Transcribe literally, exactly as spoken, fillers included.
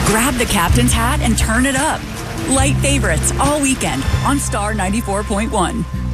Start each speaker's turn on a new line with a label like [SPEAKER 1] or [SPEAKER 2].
[SPEAKER 1] Grab the captain's hat and turn it up. Light favorites all weekend on Star ninety-four point one.